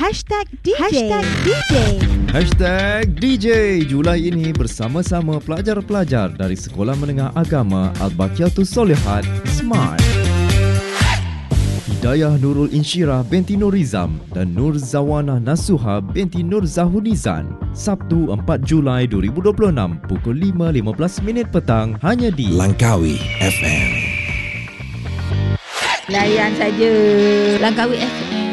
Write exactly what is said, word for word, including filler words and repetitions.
Hashtag D J. Hashtag D J. Hashtag D J Julai ini bersama-sama pelajar-pelajar dari Sekolah Menengah Agama Al-Baqiyatus Solihat Smart. Hidayah Nurul Insyirah binti Nurizam dan Nur Zawana Nasuha binti Nur Zahunizan. Sabtu empat Julai dua ribu dua puluh enam pukul lima lima belas minit petang hanya di Langkawi F M. Layan saja Langkawi F M.